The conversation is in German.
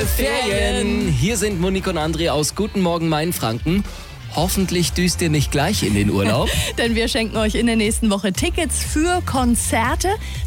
Ferien. Hier sind Monique und André aus Guten Morgen Mainfranken. Hoffentlich düst ihr nicht gleich in den Urlaub. Denn wir schenken euch in der nächsten Woche Tickets für Konzerte.